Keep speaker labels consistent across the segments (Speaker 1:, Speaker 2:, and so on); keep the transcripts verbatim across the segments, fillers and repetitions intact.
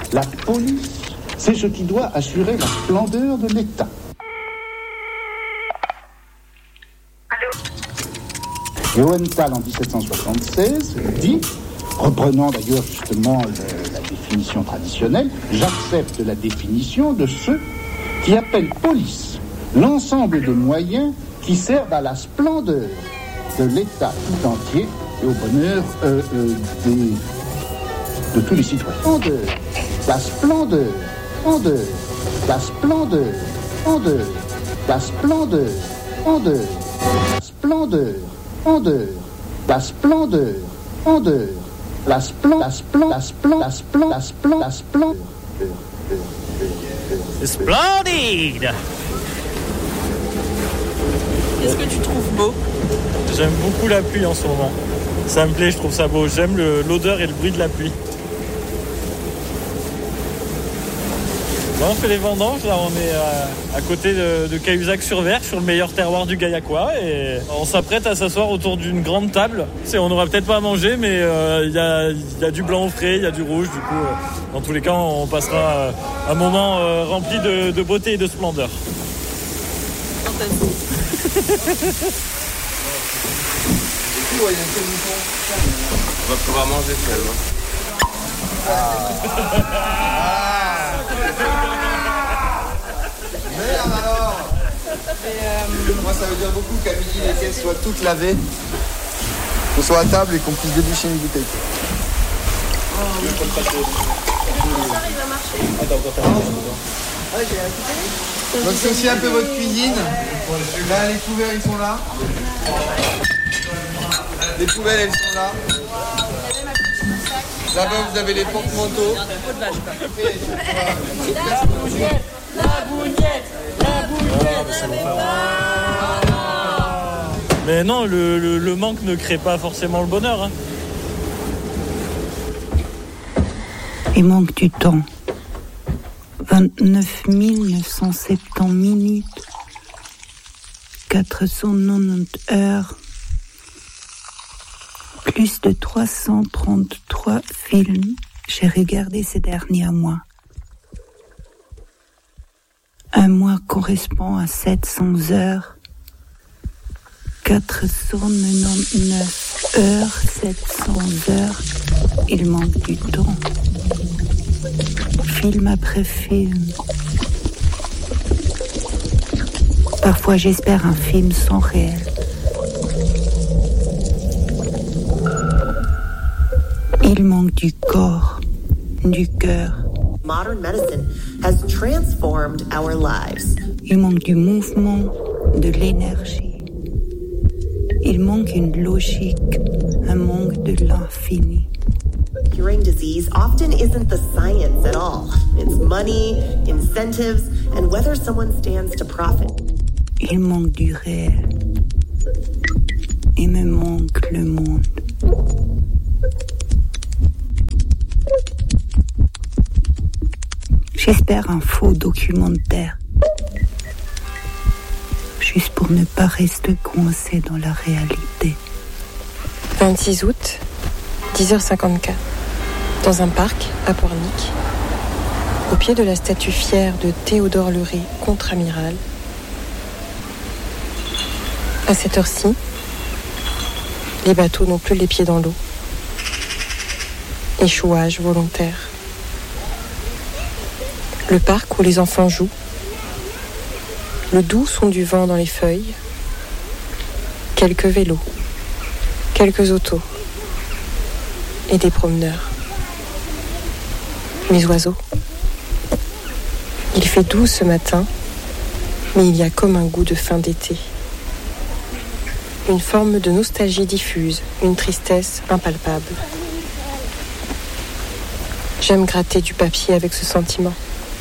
Speaker 1: La police, c'est ce qui doit assurer la splendeur de l'État. Lowenthal, en dix-sept cent soixante-seize, dit, reprenant d'ailleurs justement le, la définition traditionnelle, j'accepte la définition de ceux qui appellent police l'ensemble des moyens qui servent à la splendeur de l'État tout entier et au bonheur euh, euh, des, de tous les citoyens. Splendeur, la splendeur, splendeur, la splendeur, splendeur, la splendeur, splendeur, la splendeur, splendeur, la splendeur, splendeur, la splendeur, la splendeur, la splendeur, la splendeur, la splendeur, la splendeur.
Speaker 2: Splendide!
Speaker 3: Qu'est-ce que tu trouves beau?
Speaker 2: J'aime beaucoup la pluie en ce moment. Ça me plaît, je trouve ça beau. J'aime le, l'odeur et le bruit de la pluie. Là, on fait les vendanges. Là, on est à, à côté de, de Cahuzac-sur-Ver, sur le meilleur terroir du Gaillacois. Et on s'apprête à s'asseoir autour d'une grande table. C'est, on n'aura peut-être pas à manger, mais il euh, y, a, y a du blanc au frais, il y a du rouge. Du coup, euh, dans tous les cas, on passera euh, un moment euh, rempli de, de beauté et de splendeur.
Speaker 4: On va pouvoir manger finalement.
Speaker 5: Ah. Merde alors. Moi ça veut dire beaucoup qu'à midi les caisses soient toutes lavées, qu'on soit à table et qu'on puisse déboucher une bouteille. Donc c'est aussi un peu votre cuisine. Là les couverts ils sont là. Les poubelles elles sont là. Là-bas vous avez les porte-manteaux.
Speaker 3: La bougnette, la bougnette, la bougnette.
Speaker 2: Mais non, le, le, le manque ne crée pas forcément le bonheur. Hein.
Speaker 6: Il manque du temps. vingt-neuf mille neuf cent soixante-dix minutes, quatre cent quatre-vingt-dix heures, plus de trois cent trente-trois films j'ai regardé ces derniers mois. Un mois correspond à sept cents heures, quatre cent quatre-vingt-dix-neuf heures, sept cents heures, il manque du temps. Film après film. Parfois j'espère un film sans réel. Il manque du corps, du cœur.
Speaker 7: Modern medicine has transformed our lives.
Speaker 6: Il manque du mouvement, de l'énergie. Il manque une logique, un manque de l'infini.
Speaker 7: Curing disease often isn't the science at all. It's money, incentives, and whether someone stands to profit.
Speaker 6: Il manque du réel. Il me manque le monde. J'espère un faux documentaire. Juste pour ne pas rester coincé dans la réalité.
Speaker 8: vingt-six août, dix heures cinquante-quatre. Dans un parc à Pornic, au pied de la statue fière de Théodore Leray, contre-amiral. À cette heure-ci, les bateaux n'ont plus les pieds dans l'eau. Échouage volontaire. Le parc où les enfants jouent. Le doux son du vent dans les feuilles. Quelques vélos. Quelques autos. Et des promeneurs. Les oiseaux. Il fait doux ce matin, mais il y a comme un goût de fin d'été. Une forme de nostalgie diffuse, une tristesse impalpable. J'aime gratter du papier avec ce sentiment.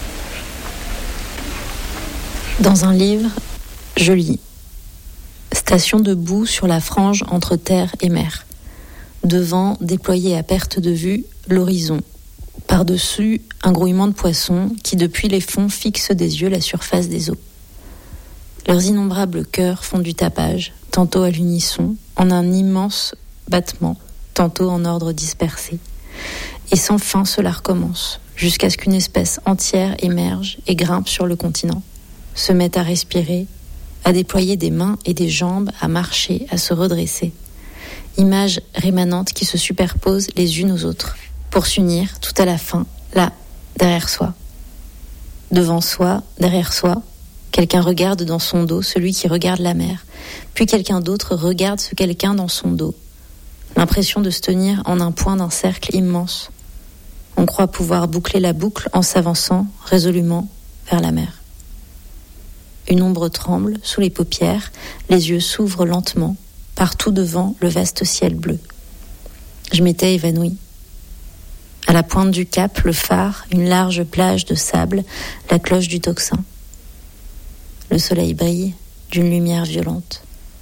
Speaker 9: Dans un livre, je lis « Station debout sur la frange entre terre et mer. Devant, déployé à perte de vue, l'horizon. Par-dessus, un grouillement de poissons qui, depuis les fonds, fixent des yeux la surface des eaux. Leurs innombrables cœurs font du tapage, tantôt à l'unisson, en un immense battement, tantôt en ordre dispersé. Et sans fin, cela recommence, jusqu'à ce qu'une espèce entière émerge et grimpe sur le continent, se mette à respirer, à déployer des mains et des jambes, à marcher, à se redresser. Images rémanentes qui se superposent les unes aux autres, pour s'unir tout à la fin, là, derrière soi. Devant soi, derrière soi, quelqu'un regarde dans son dos celui qui regarde la mer, puis quelqu'un d'autre regarde ce quelqu'un dans son dos. L'impression de se tenir en un point d'un cercle immense. On croit pouvoir boucler la boucle en s'avançant résolument vers la mer. Une ombre tremble sous les paupières, les yeux s'ouvrent lentement, partout devant le vaste ciel bleu. Je m'étais évanouie. À la pointe du cap, le phare, une large plage de sable, la cloche du tocsin. Le soleil brille d'une lumière violente.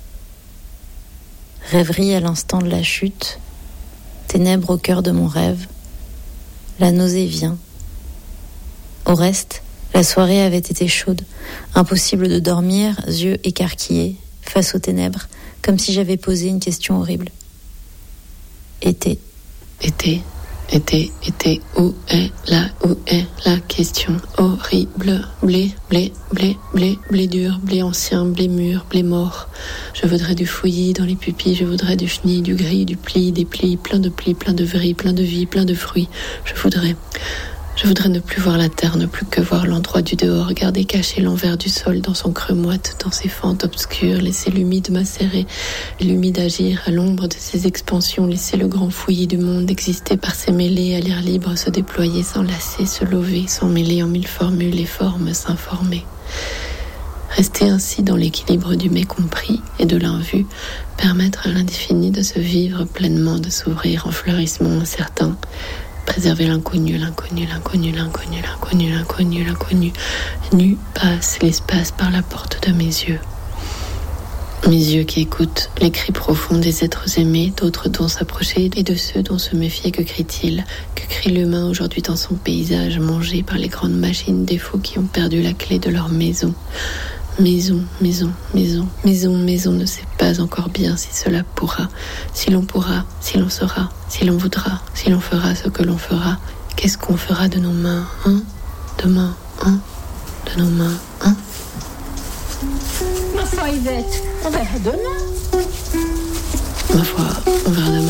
Speaker 9: Rêverie à l'instant de la chute, ténèbres au cœur de mon rêve, la nausée vient. Au reste, la soirée avait été chaude, impossible de dormir, yeux écarquillés, face aux ténèbres, comme si j'avais posé une question horrible. Été.
Speaker 10: Été, été, été, où est la, où est la question horrible? Blé, blé, blé, blé, blé dur, blé ancien, blé mûr, blé mort. Je voudrais du fouillis dans les pupilles, je voudrais du chenille, du gris, du pli, des plis, plein de plis, plein de vris, plein de vie, plein de fruits. Je voudrais... Je voudrais ne plus voir la terre, ne plus que voir l'endroit du dehors, garder caché l'envers du sol dans son creux moite, dans ses fentes obscures, laisser l'humide macérer, l'humide agir à l'ombre de ses expansions, laisser le grand fouillis du monde exister par ses mêlées, à l'air libre, se déployer, s'enlacer, se lever, s'emmêler en mille formules et formes, s'informer. Rester ainsi dans l'équilibre du mécompris et de l'invu, permettre à l'indéfini de se vivre pleinement, de s'ouvrir en fleurissement incertain, préserver l'inconnu, l'inconnu, l'inconnu, l'inconnu, l'inconnu, l'inconnu, l'inconnu. Nu passe l'espace par la porte de mes yeux. Mes yeux qui écoutent les cris profonds des êtres aimés, d'autres dont s'approcher et de ceux dont se méfier. Que crie-t-il? Que crie l'humain aujourd'hui dans son paysage, mangé par les grandes machines des fous qui ont perdu la clé de leur maison? Maison, maison, maison, maison, maison, ne sait pas encore bien si cela pourra, si l'on pourra, si l'on saura, si l'on voudra, si l'on fera ce que l'on fera. Qu'est-ce qu'on fera de nos mains, hein? Demain, hein? De nos mains, hein?
Speaker 3: Ma foi, Yvette, on verra demain.
Speaker 10: Ma foi, on verra demain.